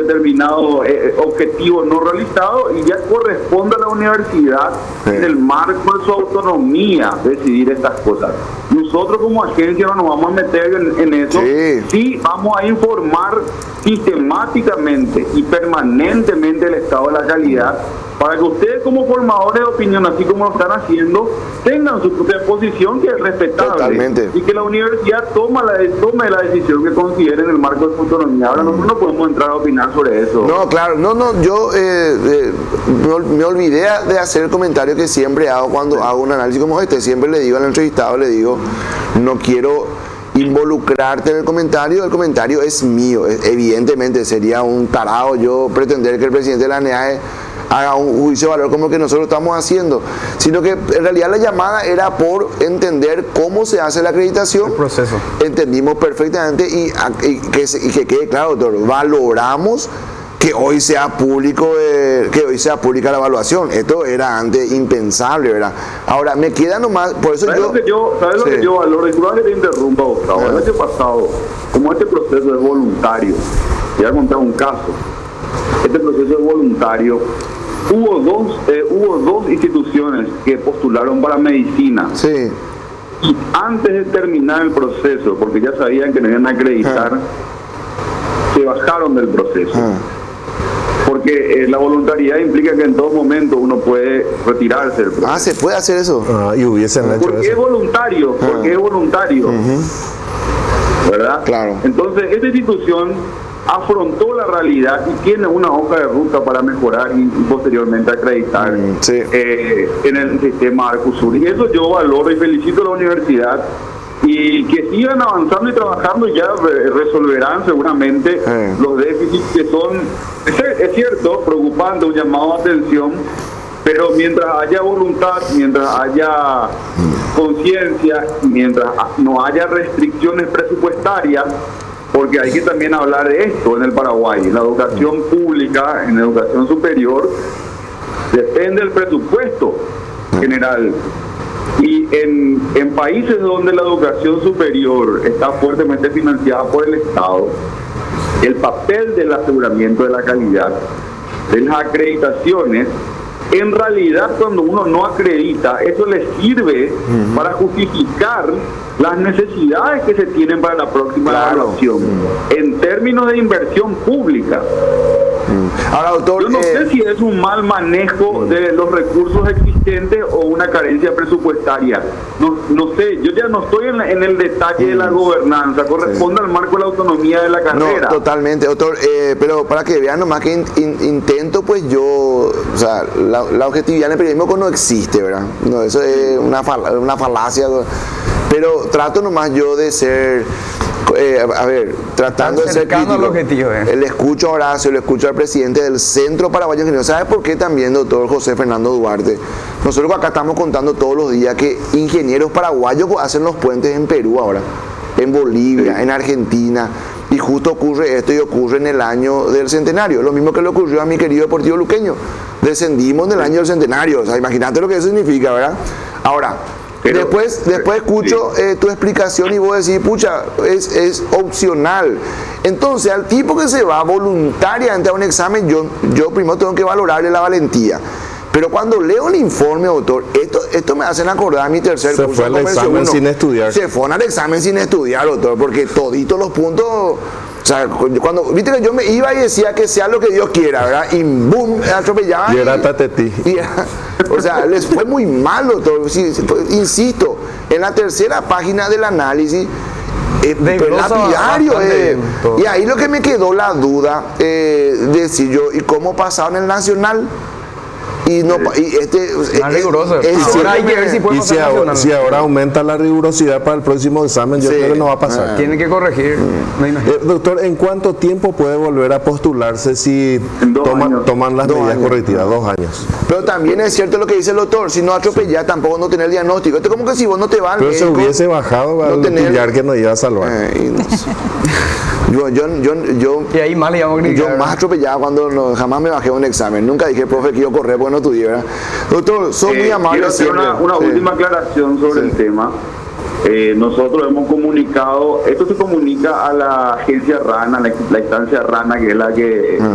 determinado objetivo no realizado y ya corresponde a la universidad en el marco de su autonomía decidir estas cosas. Nosotros como agencia no nos vamos a meter en eso. Sí, vamos a informar sistemáticamente y permanentemente el estado de la calidad para que ustedes como formadores de opinión, así como lo están haciendo, tengan su propia posición que es respetable. Totalmente. Y que la universidad tome la decisión que considere en el marco de su autonomía. Ahora nosotros no podemos entrar a opinar sobre eso. No, claro, yo me olvidé de hacer el comentario que siempre hago cuando hago un análisis como este. Siempre le digo al entrevistado, le digo, no quiero involucrarte en el comentario es mío. Evidentemente sería un tarado yo pretender que el presidente de la ANEAE haga un juicio de valor como que nosotros estamos haciendo, sino que en realidad la llamada era por entender cómo se hace la acreditación. El proceso. Entendimos perfectamente y que quede claro, doctor, valoramos que hoy sea pública la evaluación. Esto era antes impensable, ¿verdad? Ahora me queda nomás, por eso ¿Sabes lo que yo valoro? Disculpa que te interrumpa, Gustavo. El año pasado, como este proceso es voluntario, voy a contar un caso. Este proceso es voluntario. Hubo dos instituciones que postularon para medicina. Sí. Y antes de terminar el proceso, porque ya sabían que no iban a acreditar, se bajaron del proceso. Porque la voluntariedad implica que en todo momento uno puede retirarse del proceso. ¿Se puede hacer eso? Y hubiesen hecho porque eso. Es voluntario, porque es voluntario. ¿Verdad? Claro. Entonces, esta institución afrontó la realidad y tiene una hoja de ruta para mejorar y posteriormente acreditar en el sistema Arcusur. Y eso yo valoro y felicito a la universidad y que sigan avanzando y trabajando. Ya resolverán seguramente los déficits que son, es cierto, preocupante, un llamado de atención, pero mientras haya voluntad, mientras haya conciencia, mientras no haya restricciones presupuestarias, porque hay que también hablar de esto en el Paraguay. La educación pública, en la educación superior, depende del presupuesto general. Y en países donde la educación superior está fuertemente financiada por el Estado, el papel del aseguramiento de la calidad, de las acreditaciones, en realidad cuando uno no acredita, eso le sirve para justificar las necesidades que se tienen para la próxima evaluación en términos de inversión pública. Ahora, doctor, yo no sé si es un mal manejo de los recursos existentes o una carencia presupuestaria. No sé, yo ya no estoy en el detalle de la gobernanza, corresponde al marco de la autonomía de la carrera. No, totalmente, doctor, pero para que vean nomás que intento, pues yo, o sea, la objetividad en el periodismo no existe, ¿verdad? No, eso es una falacia, pero trato nomás yo de ser... tratando de ser crítico. Le escucho a Horacio, le escucho al presidente del Centro Paraguayo de Ingeniería. ¿Sabe por qué también, doctor José Fernando Duarte? Nosotros acá estamos contando todos los días que ingenieros paraguayos hacen los puentes en Perú ahora, en Bolivia, en Argentina, y justo ocurre esto y ocurre en el año del centenario. Lo mismo que le ocurrió a mi querido Deportivo Luqueño. Descendimos en el año del centenario. O sea, imagínate lo que eso significa, ¿verdad? Ahora, después escucho tu explicación y vos decís, pucha, es opcional. Entonces, al tipo que se va voluntariamente a un examen, yo primero tengo que valorarle la valentía. Pero cuando leo el informe, doctor, esto me hacen acordar a mi tercer curso. Se fue al examen sin estudiar. Se fue al examen sin estudiar, doctor, porque toditos los puntos... O sea, cuando viste que yo me iba y decía que sea lo que Dios quiera, ¿verdad? Y boom, atropellaba. Y era tatetí. O sea, les fue muy mal, doctor. Insisto, en la tercera página del análisis, lapidario. Y ahí lo que me quedó la duda, decir yo, ¿y cómo pasaron en el Nacional? Y no, riguroso. Ahora hay que ver si puede pasar si ahora aumenta la rigurosidad para el próximo examen, yo creo que no va a pasar. Tienen que corregir, me imagino. Doctor, ¿en cuánto tiempo puede volver a postularse si toman las medidas correctivas? 2 años. Pero también es cierto lo que dice el doctor, si no atropellas tampoco no tener diagnóstico. Esto es como que si vos no te vas al médico, médico, se hubiese bajado al pillar que nos iba a salvar. Y ahí mal íbamos a criticar. Yo más atropellado cuando jamás me bajé un examen. Nunca dije, profe, que yo correr porque no estudié, ¿verdad? Doctor, son muy amables. Quiero hacer una última aclaración sobre el tema. Nosotros hemos comunicado, esto se comunica a la agencia RANA, la instancia RANA, que es la que